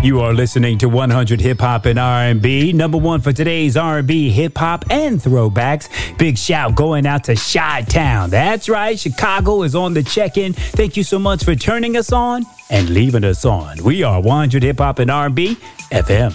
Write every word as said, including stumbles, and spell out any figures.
You are listening to one hundred Hip Hop and R and B. Number one for today's R and B, hip hop, and throwbacks. Big shout going out to Chi-Town. That's right, Chicago is on the check-in. Thank you so much for turning us on and leaving us on. We are one hundred Hip Hop and R and B F M.